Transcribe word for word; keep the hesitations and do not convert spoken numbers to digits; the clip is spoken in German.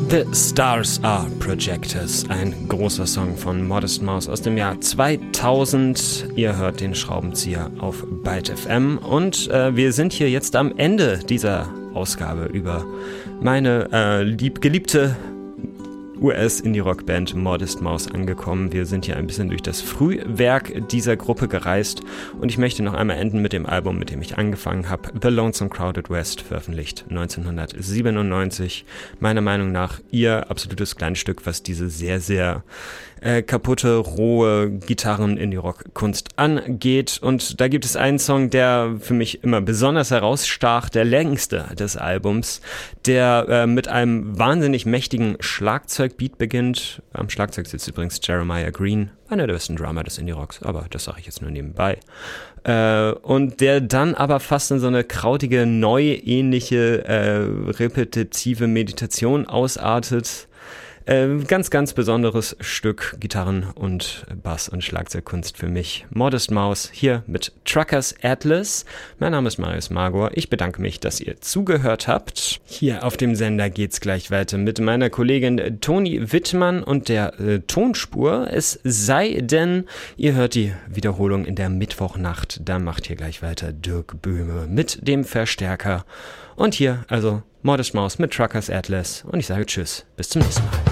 The Stars Are Projectors, ein großer Song von Modest Mouse aus dem Jahr zweitausend. Ihr hört den Schraubenzieher auf Byte F M und äh, wir sind hier jetzt am Ende dieser Ausgabe über meine äh, lieb geliebte U S-Indie-Rock-Band Modest Mouse angekommen. Wir sind hier ein bisschen durch das Frühwerk dieser Gruppe gereist und ich möchte noch einmal enden mit dem Album, mit dem ich angefangen habe, The Lonesome Crowded West, veröffentlicht neunzehnhundertsiebenundneunzig. Meiner Meinung nach ihr absolutes Kleinstück, was diese sehr, sehr äh, kaputte, rohe Gitarren-Indie-Rock-Kunst angeht. Und da gibt es einen Song, der für mich immer besonders herausstach, der längste des Albums, der äh, mit einem wahnsinnig mächtigen Schlagzeug Beat beginnt. Am Schlagzeug sitzt übrigens Jeremiah Green, einer der besten Drummer des Indie-Rocks, aber das sage ich jetzt nur nebenbei. Äh, und der dann aber fast in so eine krautige, neu-ähnliche, äh, repetitive Meditation ausartet. Äh, ganz, ganz besonderes Stück Gitarren- und Bass- und Schlagzeugkunst für mich. Modest Mouse hier mit Truckers Atlas. Mein Name ist Marius Magor. Ich bedanke mich, dass ihr zugehört habt. Hier auf dem Sender geht's gleich weiter mit meiner Kollegin Toni Wittmann und der äh, Tonspur. Es sei denn, ihr hört die Wiederholung in der Mittwochnacht. Dann macht hier gleich weiter Dirk Böhme mit dem Verstärker. Und hier also Modest Mouse mit Truckers Atlas. Und ich sage Tschüss. Bis zum nächsten Mal.